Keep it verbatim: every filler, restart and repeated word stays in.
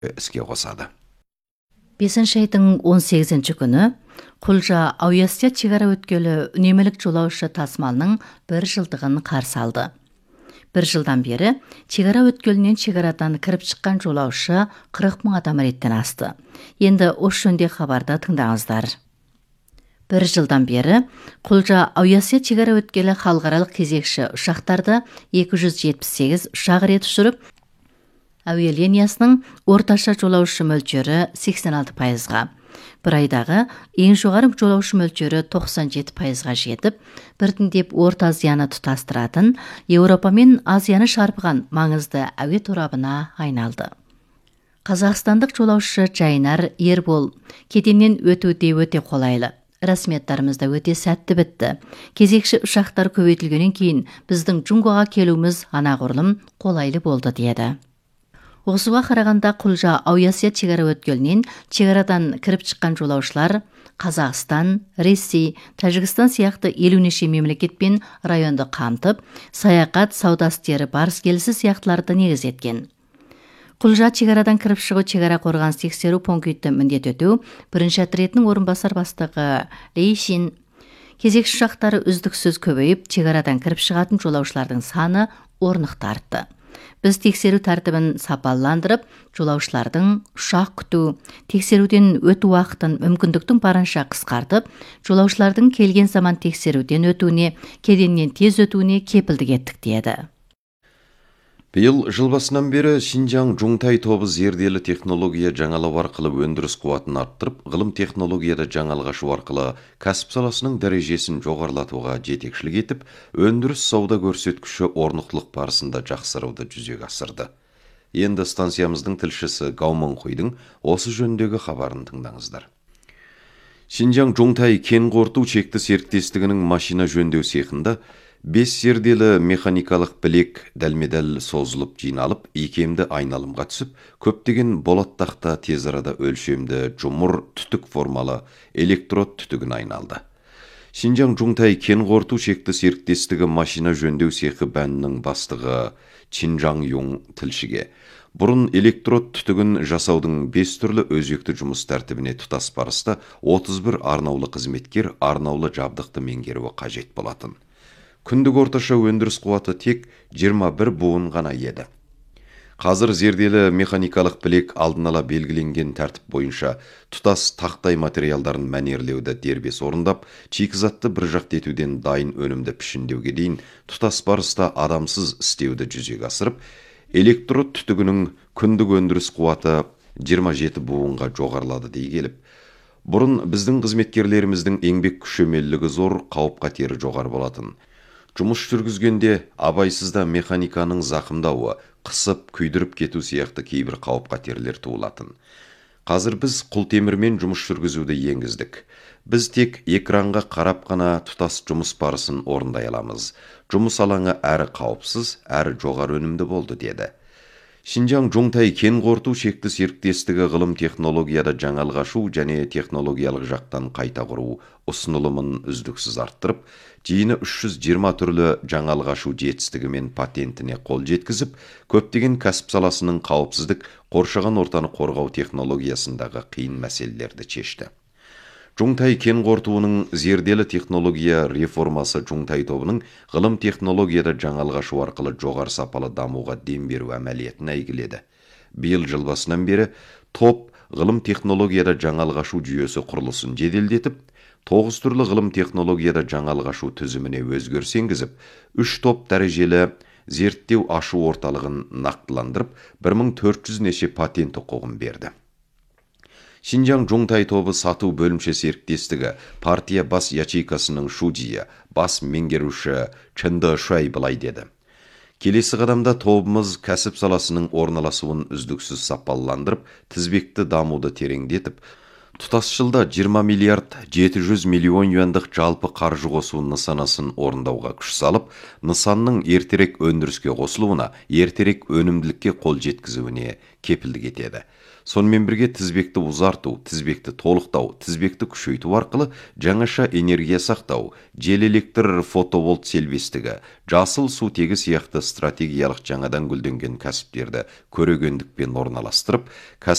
іске қосады. бесінші айдың он сегізінші күні Құлжа Ауясия чегара өткелі үнемілік жолаушы тасымалының бір жылдығын қарсы алды. Бір жылдан бері чегара өткелінен чегарадан кіріп шыққан жолаушы қырық мың адам реттен асты. Енді осы жөнде хабарда тыңдаңыздар. Бір жылдан бері Құлжа Ауясия чегара өткелі халықаралық кезекші ұшақтарды екі жүз жетпіс сегіз ұшақ рет ұшырып, әуе линиясының орташа жолаушы мөлшері сексен алты пайызға, бір айдағы ең жоғары жолаушы мөлшері тоқсан жеті пайызға жетіп, біртіндеп Орта Азияны тұтастыратын, Еуропа мен Азияны шарпыған маңызды әуе торабына айналды. Қазақстандық жолаушы Жайнар Ербол кеденнен өтуде өте қолайлы. Рәсметтарымызда өте сәтті бітті. Кезекші ұшақтар көбейтілгеннен кейін біздің Джунгоға келуіміз анағұрлым қолайлы болды деді. Осыға қарағанда Құлжа Ауясия чегара өткелінен чегарадан кіріп шыққан жолаушылар Қазақстан, Ресей, Тәжікстан сияқты елуінше мемлекет пен районды қамтып, саяхат, сауда істері, барыс келісі сияқтыларды негіз еткен. Құлжа чегарадан кіріп шығу чегара қорғаныс тексеру пункті міндет өтеу бірінші отрядының орынбасар бастығы Лейшин. Кезекші ұшақтары үздіксіз көбейіп, чегарадан кіріп шығатын жолаушылардың саны орнықты артты. Біз тексеру тәртібін сапаландырып, жолаушылардың ұшақ күту, тексеруден өту уақытын мүмкіндіктің барынша қысқартып, жолаушылардың келген заман тексеруден өтуіне, кеденнен тез өтуіне кепілдік еттік деді. Биыл жыл басынан бері Шинжаң Жуңтай тобы зерделі технология жаңалау арқылы өндіріс қуатын арттырып, ғылым технологияда жаңалғашу арқылы кәсіп саласының дәрежесін жоғарылатуға жетекшілік етіп, өндіріс сауда көрсеткіші орнықтылық барысында жақсаруды жүзеге асырды. Енді станциямыздың тілшісі Гаумон Қойдың осы жөндегі хабарын тыңдаңыздар. Шинжаң Жуңтай кен қорыту шекті серіктестігінің машина жөндеу цехында бес зерделі механикалық білек дәлме-дәл созылып жиналып, икемді айналымға түсіп, көптеген болат тақта тез арада өлшемді жұмыр түтік формалы электрод түтігін айналды. Шинжаң Жуңтай кен қорыту шекті серіктестігі машина жөндеу цехы бәнінің бастығы Чинжаң Юң тілшіге бұрын электрод түтігін жасаудың бес түрлі өзекті жұмыс тәртібіне тұтас барыста отыз бір арнаулы қызметкер арнаулы жабдықты меңгеруі қажет болатын. Күндік орташа өндіріс қуаты тек жиырма бір буын ғана еді. Қазір зерделі механикалық білек алдын ала белгіленген тәртіп бойынша тұтас тақтай материалдарын мәнерлеуді дербес орындап, шикізатты бір жақты етуден дайын өнімді пішіндеуге дейін тұтас барыста адамсыз істеуді жүзеге асырып, электрод түтігінің күндік өндіріс қуаты жиырма жеті буынға жоғарылады дей келіп, бұрын біздің қызметкерлеріміздің еңбек күшемелілігі зор, қауіп қатері жоғары болатын. Жұмыс жүргізгенде абайсызда механиканың зақымдауы, қысып, күйдіріп кету сияқты кейбір қауіп қатерлер туылатын. Қазір біз құлтемірмен жұмыс жүргізуді енгіздік. Біз тек экранға қарап қана тұтас жұмыс барысын орындай аламыз. Жұмыс алаңы әрі қауіпсіз, әрі жоғары өнімді болды деді. Шинжаң Жуңтай кен қорыту шекті серіктестігі ғылым технологияда жаңалғашу және технологиялық жақтан қайта құру ұсынылымын үздіксіз арттырып, жиыны үш жүз жиырма түрлі жаңалғашу жетістігі мен патентіне қол жеткізіп, көптеген кәсіп саласының қауіпсіздік, қоршаған ортаны қорғау технологиясындағы қиын мәселелерді шешті. Жуңтай кен қорытуының зерделі технология реформасы Жуңтай тобының ғылым технологияда жаңалғашу арқылы жоғары сапалы дамуға дем беру әмәлиетін әйгіледі. Биыл жыл басынан бері топ ғылым технологияда жаңалғашу жүйесі құрылысын жеделдетіп, тоғыз түрлі ғылым технологияда жаңалғашу түзіміне өзгеріс енгізіп, үш топ дәрежелі зерттеу ашу орталығын нақтыландырып, бір мың төрт жүз неше патент құқығын берді. Шинжаң Жуңтай тобы сату бөлімше серіктестігі партия бас ячейкасының шудиі, бас меңгеруші Чынды Шуай былай деді. Келесі қадамда тобымыз кәсіп саласының орналасуын үздіксіз сапаландырып, тізбекті дамуды тереңдетіп, Тұтас жылда жиырма миллиард жеті жүз миллион юандық жалпы қаржы қосу нысанасын орындауға күш салып, нысанның ертерек өндіріске қосылуына, ертерек өнімділікке қол жеткізуіне кепілдік етеді. Сонымен бірге тізбекті ұзарту, тізбекті толықтау, тізбекті күшейту арқылы жаңаша энергия сақтау, жел электр фотоволт селбестігі, жасыл сутегі сияқты стратегиялық жаңадан гүлденген кәсіптерді көрегендікпен орналастырып,